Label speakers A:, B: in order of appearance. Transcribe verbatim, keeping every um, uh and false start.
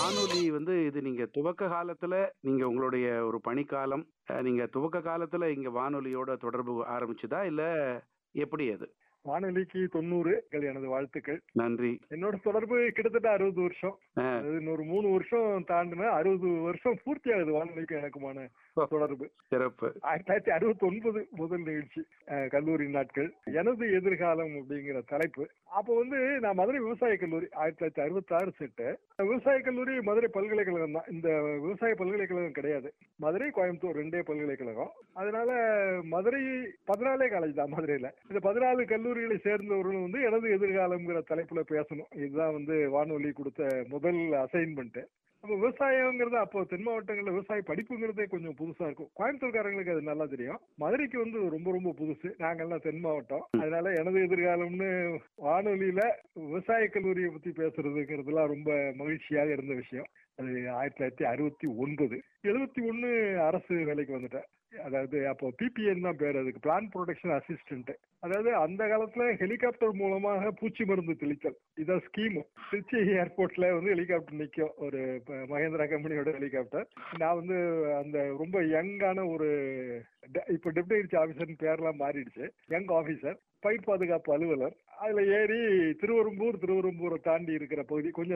A: வானொலி வந்து இது நீங்க துவக்க காலத்துல, நீங்க உங்களுடைய ஒரு பணிக்காலம், அ நீங்க துவக்க காலத்துல இங்க வானொலியோட தொடர்பு ஆரம்பிச்சதா? இல்ல எப்படி அது?
B: வானொலிக்கு தொண்ணூறு எனது வாழ்த்துக்கள்.
A: நன்றி.
B: என்னோட தொடர்பு கிட்டத்தட்ட அறுபது வருஷம்.
A: ஆ.
B: அதாவது இன்னொரு மூணு வருஷம் தாண்டுனா அறுபது வருஷம் பூர்த்தி ஆகுது வானொலிக்கு எனக்குமான
A: ஓ,
B: தொடர்பு.
A: சிறப்பு.
B: ஆயிரத்தி தொள்ளாயிரத்தி அறுபத்தி ஒன்பது முதல் நிகழ்ச்சி, அஹ், கல்லூரி நாட்கள். எனது எதிர்காலம் அப்படிங்கிற தலைப்பு. அப்போ வந்து நான் மதுரை விவசாய கல்லூரி ஆயிரத்தி தொள்ளாயிரத்தி அறுபத்தி ஆறு செட்டு. விவசாய கல்லூரி மதுரை பல்கலைக்கழகம் தான். இந்த விவசாய பல்கலைக்கழகம் கிடையாது. மதுரை, கோயம்புத்தூர் ரெண்டே பல்கலைக்கழகம். அதனால மதுரை பதினாலே காலேஜ் தான் மதுரையில. இந்த பதினாலு கல்லூரிகளை சேர்ந்தவர்களும் வந்து எனது எதிர்காலம்ங்கிற தலைப்புல பேசணும். இதுதான் வந்து வானொலி கொடுத்த முதல் அசைன்மெண்ட். அப்போ விவசாயங்கிறது அப்போ தென் மாவட்டங்கள்ல விவசாய படிப்புங்கிறதே கொஞ்சம் புதுசா இருக்கும். கோயம்புத்தூர்காரங்களுக்கு அது நல்லா தெரியும். மதுரைக்கு வந்து ரொம்ப ரொம்ப புதுசு. நாங்கெல்லாம் தென் மாவட்டம். அதனால எனது எதிர்காலம்னு வானொலியில விவசாய கல்லூரியை பத்தி பேசுறதுங்கிறதுலாம் ரொம்ப மகிழ்ச்சியாக இருந்த விஷயம். அது ஆயிரத்தி தொள்ளாயிரத்தி அறுபத்தி ஒன்பது எழுபத்தி ஒன்னு அரசு வேலைக்கு வந்துட்டேன். அதாவது அப்போ பிபிஎன் தான் பேர், அதுக்கு பிளான் ப்ரொடெக்ஷன் அசிஸ்டன்ட். அதாவது அந்த காலத்துல ஹெலிகாப்டர் மூலமாக பூச்சி மருந்து தெளித்தல் இதான் ஸ்கீம். திருச்சி ஏர்போர்ட்ல வந்து ஹெலிகாப்டர் நிற்கும், ஒரு ப- மகேந்திரா கம்பெனியோட ஹெலிகாப்டர். நான் வந்து அந்த ரொம்ப யங்கான ஒரு டெ- இப்ப டெப்டி ஆபீசர் பேர்லாம் மாறிடுச்சு, யங் ஆபீசர், பயிர் பாதுகாப்பு அலுவலர். அதுல ஏறி திருவெரும்பூர் திருவெரும்பூரை தாண்டி இருக்கிற பகுதி கொஞ்சம்